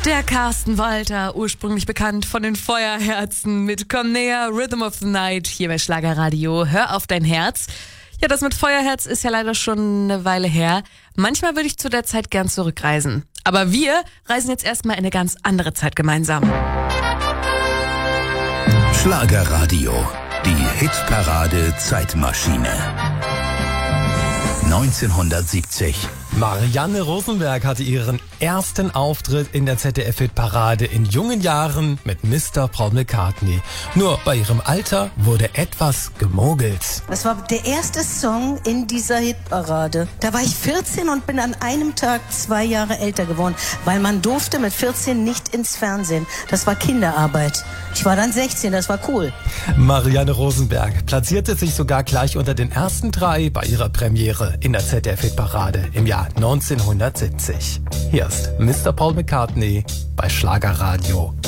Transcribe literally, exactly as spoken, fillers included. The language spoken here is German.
Der Carsten Walter, ursprünglich bekannt von den Feuerherzen mit Komm näher, Rhythm of the Night, hier bei Schlagerradio. Hör auf dein Herz. Ja, das mit Feuerherz ist ja leider schon eine Weile her. Manchmal würde ich zu der Zeit gern zurückreisen. Aber wir reisen jetzt erstmal in eine ganz andere Zeit gemeinsam. Schlagerradio, die Hitparade Zeitmaschine. neunzehnhundertsiebzig. Marianne Rosenberg hatte ihren ersten Auftritt in der Z D F-Hitparade in jungen Jahren mit Mister Paul McCartney. Nur bei ihrem Alter wurde etwas gemogelt. Das war der erste Song in dieser Hitparade. Da war ich vierzehn und bin an einem Tag zwei Jahre älter geworden, weil man durfte mit vierzehn nicht ins Fernsehen. Das war Kinderarbeit. Ich war dann sechzehn, das war cool. Marianne Rosenberg platzierte sich sogar gleich unter den ersten drei bei ihrer Premiere in der Z D F-Hitparade im Jahr neunzehnhundertsiebzig. Hier ist Mister Paul McCartney bei Schlagerradio.